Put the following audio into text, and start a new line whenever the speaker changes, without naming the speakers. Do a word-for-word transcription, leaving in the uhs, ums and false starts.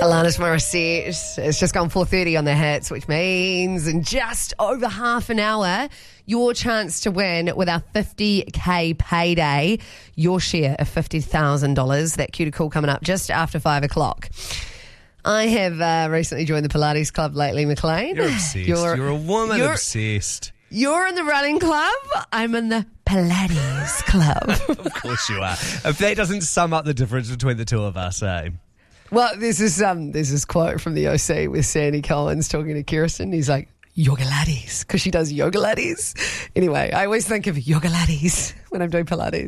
Alanis Morissette. It's just gone four thirty on the hits, which means in just over half an hour, your chance to win with our fifty K payday, your share of fifty thousand dollars. That cue to call coming up just after five o'clock. I have uh, recently joined the Pilates club lately, McLean.
You're obsessed. You're, you're a woman you're, obsessed.
You're in the running club. I'm in the Pilates club.
Of course you are. If that doesn't sum up the difference between the two of us, eh?
Well, there's this, um, there's this quote from the O C with Sandy Collins talking to Kirsten. He's like, yoga laddies, because she does yoga laddies. Anyway, I always think of yoga laddies when I'm doing Pilates.